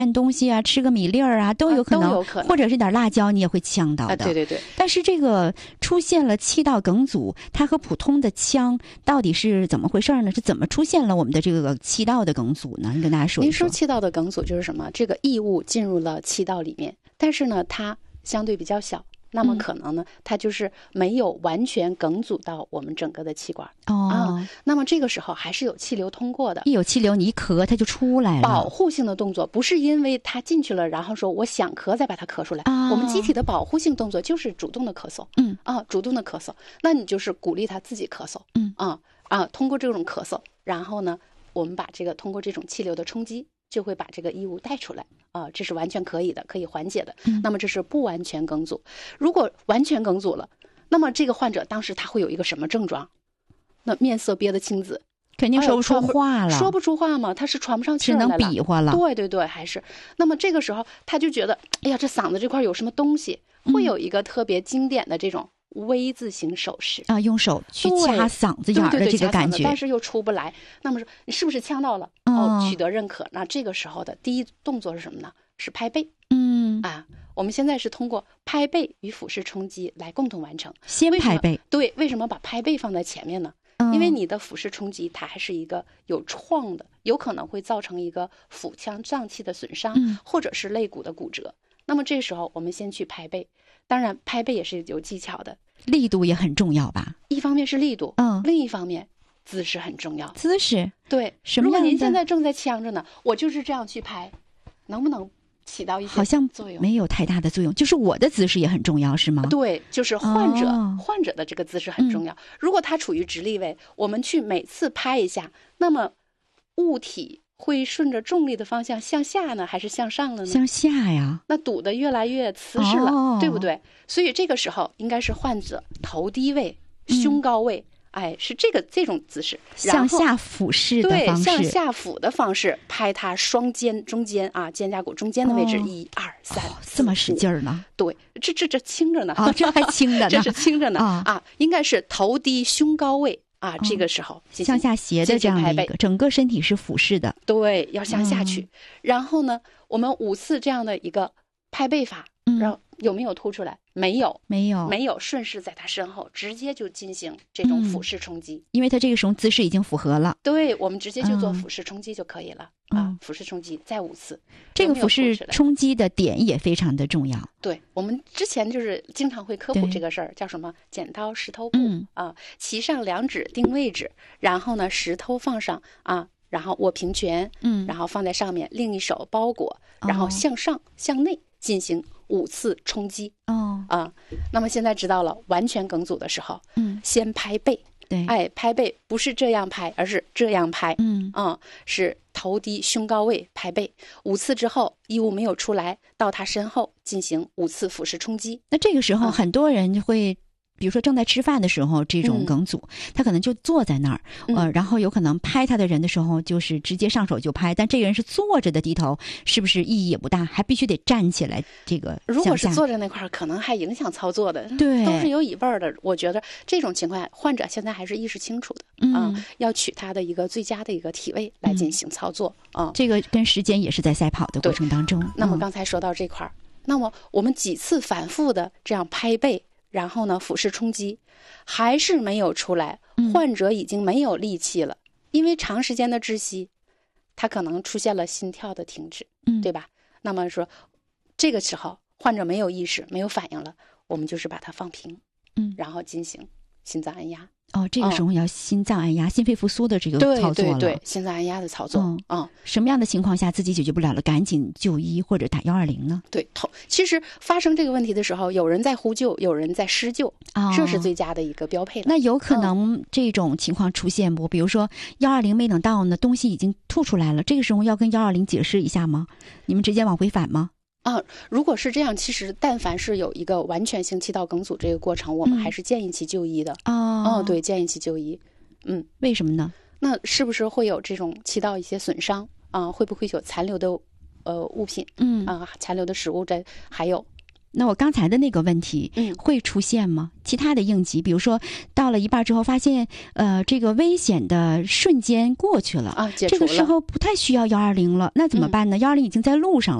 ăn东西啊，吃个米粒儿啊，都有可能，或者是点辣椒，你也会呛到的。 对对对。 但是这个出现了气道梗阻，它和普通的呛到底是怎么回事呢？是怎么出现了我们的这个气道的梗阻呢？你跟大家说一说。 您说气道的梗阻就是什么？这个异物进入了气道里面，但是呢，它相对比较小。那么可能呢，它就是没有完全梗阻到我们整个的气管那么这个时候还是有气流通过的。 一有气流，你一咳它就出来了。 保护性的动作不是因为它进去了，然后说我想咳再把它咳出来。我们机体的保护性动作就是主动的咳嗽。主动的咳嗽，那你就是鼓励它自己咳嗽。通过这种咳嗽，然后呢，我们把这个通过这种气流的冲击，就会把这个异物带出来这是完全可以的，可以缓解的。那么这是不完全梗阻。如果完全梗阻了，那么这个患者当时他会有一个什么症状？那面色憋得青紫， 肯定说不出话了。 说不出话吗？他是喘不上气来了， 只能比划了。 对对对，还是。那么这个时候他就觉得，哎呀，这嗓子这块有什么东西，会有一个特别经典的这种V 字形手势用手去掐嗓子眼的这个感觉， 但是又出不来。那么说你是不是呛到了？取得认可。那这个时候的第一动作是什么呢？是拍背。我们现在是通过拍背与腹式冲击来共同完成。 先拍背。 对，为什么把拍背放在前面呢？因为你的腹式冲击它还是一个有创的，有可能会造成一个腹腔脏器的损伤，或者是肋骨的骨折。那么这时候我们先去拍背，当然拍背也是有技巧的， 力度也很重要吧？ 一方面是力度，另一方面姿势很重要。 姿势对， 什么样的？ 如果您现在正在呛着呢，我就是这样去拍，能不能起到一些好像作用？ 没有太大的作用，就是我的姿势也很重要，是吗？ 对，就是患者的这个姿势很重要。如果他处于直立位，我们去每次拍一下，那么物体会顺着重力的方向向下呢，还是向上了呢？ 向下呀。 那堵得越来越瓷实了，对不对？所以这个时候应该是患者头低位、胸高位。是这种姿势， 向下俯视的方式， 对，向下俯的方式拍它双肩中间肩胛骨中间的位置，1、2、3， 这么使劲儿呢？ 对，这轻着呢， 这还轻着呢， 这是轻着呢应该是头低胸高位这个时候向下斜的这样的一个，整个身体是俯视的， 对，要向下去。然后呢，我们5次这样的一个拍背法，然后有没有凸出来？没有，顺势在他身后直接就进行这种腹式冲击， 因为他这个时候姿势已经符合了。 对，我们直接就做腹式冲击就可以了腹式冲击再5次。 这个腹式冲击的点也非常的重要。 对，我们之前就是经常会科普这个事儿，叫什么剪刀石头布齐上2指定位置，然后呢石头放上然后握平拳然后放在上面，另一手包裹，然后向上向内进行5次冲击那么现在知道了，完全梗阻的时候先拍背。对，拍背不是这样拍，而是这样拍是头低胸高位拍背5次之后，异物没有出来，到他身后进行5次腹式冲击。 那这个时候很多人会比如说正在吃饭的时候，这种梗阻他可能就坐在那儿然后有可能拍他的人的时候就是直接上手就拍，但这个人是坐着的低头，是不是意义也不大？还必须得站起来。这个如果是坐着那块可能还影响操作的， 对， 都是有椅背的。我觉得这种情况患者现在还是意识清楚的要取他的一个最佳的一个体位来进行操作这个跟时间也是在赛跑的过程当中。 那么刚才说到这块那么我们几次反复的这样拍背，然后呢腹式冲击还是没有出来，患者已经没有力气了，因为长时间的窒息他可能出现了心跳的停止对吧？那么说这个时候患者没有意识没有反应了，我们就是把它放平然后进行心脏按压这个时候要心脏按压心肺复苏的这个操作了。 对，心脏按压的操作什么样的情况下自己解决不了了，赶紧就医或者打120呢？ 对，其实发生这个问题的时候，有人在呼救，有人在施救这是最佳的一个标配了。 那有可能这种情况出现不？比如说120没等到呢，东西已经吐出来了，这个时候要跟120解释一下吗？你们直接往回返吗？ 如果是这样，其实但凡是有一个完全性气道梗阻这个过程，我们还是建议其就医的对，建议其就医为什么呢？ 那是不是会有这种气道一些损伤会不会有残留的物品残留的食物还有那我刚才的那个问题会出现吗？其他的应急，比如说到了一半之后发现这个危险的瞬间过去了啊， 这个时候不太需要120了，那怎么办呢？120已经在路上了。